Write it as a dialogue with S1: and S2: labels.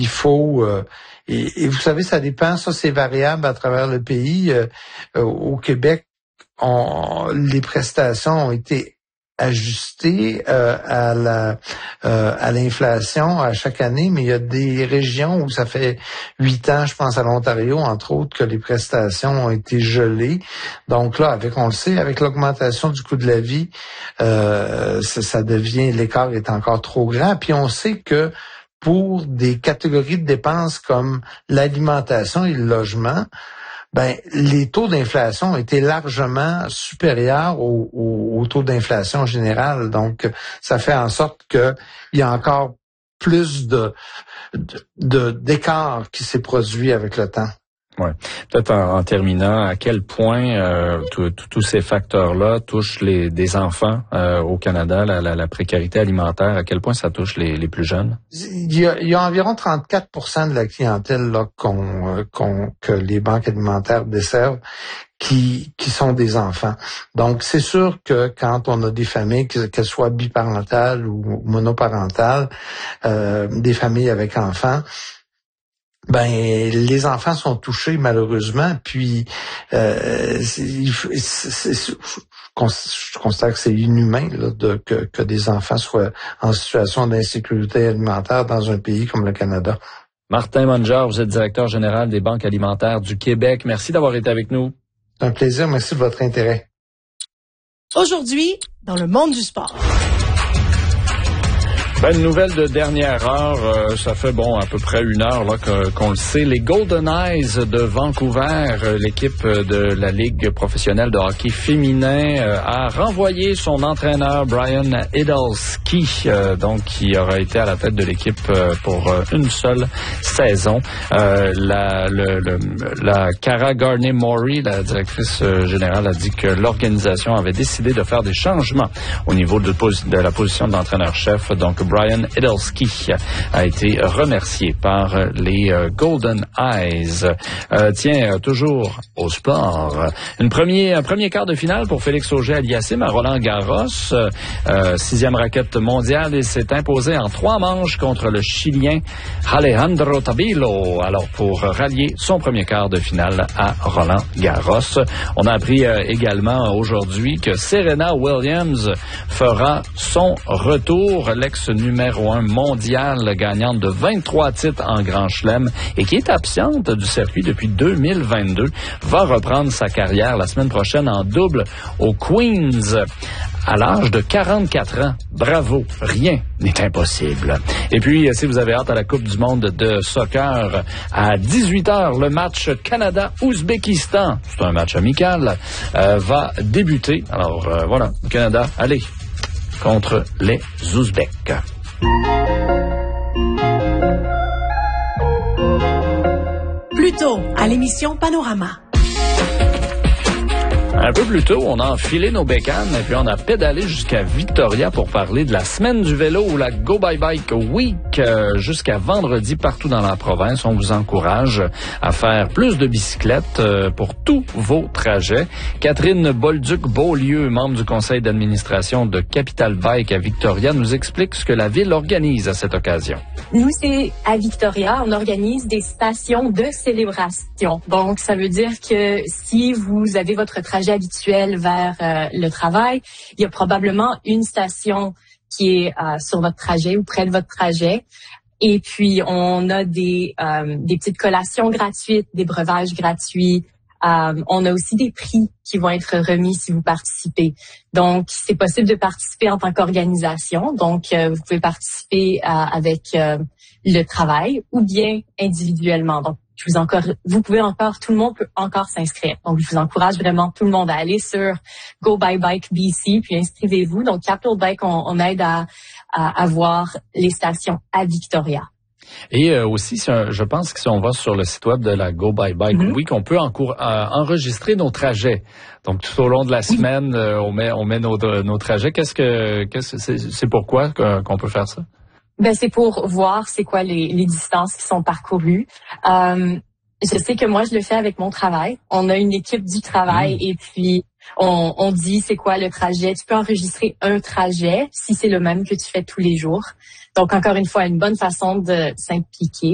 S1: il faut et vous savez, ça dépend, ça c'est variable à travers le pays. Au Québec, les prestations ont été ajustées à l'inflation à chaque année, mais il y a des régions où ça fait 8 ans, je pense à l'Ontario, entre autres, que les prestations ont été gelées. Donc là, on le sait, avec l'augmentation du coût de la vie, ça devient, l'écart est encore trop grand. Puis on sait que pour des catégories de dépenses comme l'alimentation et le logement, les taux d'inflation ont été largement supérieurs au taux d'inflation général. Donc, ça fait en sorte qu'il y a encore plus d'écart qui s'est produit avec le temps.
S2: Ouais. Peut-être en terminant, à quel point tous ces facteurs-là touchent des enfants au Canada, la précarité alimentaire, à quel point ça touche les plus jeunes?
S1: Il y a environ 34% de la clientèle là que les banques alimentaires desservent qui sont des enfants. Donc, c'est sûr que quand on a des familles, qu'elles soient biparentales ou monoparentales, des familles avec enfants, les enfants sont touchés malheureusement, puis je constate que c'est inhumain là, que des enfants soient en situation d'insécurité alimentaire dans un pays comme le Canada.
S2: Martin Mongeard, vous êtes directeur général des banques alimentaires du Québec. Merci d'avoir été avec nous.
S1: C'est un plaisir, merci de votre intérêt.
S3: Aujourd'hui, dans le monde du sport.
S2: Une nouvelle de dernière heure, ça fait à peu près 1 heure là qu'on le sait. Les Golden Eyes de Vancouver, l'équipe de la Ligue professionnelle de hockey féminin, a renvoyé son entraîneur Brian Idalski, donc qui aura été à la tête de l'équipe pour une seule saison. La Cara Garney-Maury, la directrice générale, a dit que l'organisation avait décidé de faire des changements au niveau de la position de l'entraîneur-chef. Donc Brian Idalski a été remercié par les Golden Eyes. Toujours au sport. Un premier quart de finale pour Félix Auger-Aliassime à Roland-Garros. 6e raquette mondiale. Il s'est imposé en 3 manches contre le Chilien Alejandro Tabilo. Alors, pour rallier son premier quart de finale à Roland-Garros. On a appris également aujourd'hui que Serena Williams fera son retour. Numéro 1 mondial, gagnante de 23 titres en Grand Chelem et qui est absente du circuit depuis 2022, va reprendre sa carrière la semaine prochaine en double au Queens à l'âge de 44 ans. Bravo, rien n'est impossible. Et puis, si vous avez hâte à la Coupe du monde de soccer, à 18h, le match Canada-Ouzbékistan, c'est un match amical, va débuter. Alors, voilà, Canada, allez, contre les Ouzbeks.
S3: Plus tôt, à l'émission Panorama.
S2: Un peu plus tôt, on a enfilé nos bécanes et puis on a pédalé jusqu'à Victoria pour parler de la semaine du vélo ou la Go By Bike Week jusqu'à vendredi partout dans la province. On vous encourage à faire plus de bicyclettes pour tous vos trajets. Catherine Bolduc-Beaulieu, membre du conseil d'administration de Capital Bike à Victoria, nous explique ce que la ville organise à cette occasion.
S4: Nous, c'est à Victoria, on organise des stations de célébration. Donc, ça veut dire que si vous avez votre trajet habituel vers le travail, il y a probablement une station qui est sur votre trajet ou près de votre trajet. Et puis, on a des petites collations gratuites, des breuvages gratuits. On a aussi des prix qui vont être remis si vous participez. Donc, c'est possible de participer en tant qu'organisation. Donc, vous pouvez participer avec le travail ou bien individuellement. Donc, tout le monde peut encore s'inscrire. Donc, je vous encourage vraiment tout le monde à aller sur Go By Bike BC, puis inscrivez-vous. Donc, Capital Bike, on aide à voir les stations à Victoria.
S2: Et aussi, je pense que si on va sur le site web de la Go By Bike Week, on peut enregistrer nos trajets. Donc, tout au long de la semaine, on met nos trajets. C'est pourquoi qu'on peut faire ça?
S4: C'est pour voir c'est quoi les distances qui sont parcourues. Je sais que moi, je le fais avec mon travail. On a une équipe du travail et puis on dit c'est quoi le trajet. Tu peux enregistrer un trajet si c'est le même que tu fais tous les jours. Donc, encore une fois, une bonne façon de s'impliquer.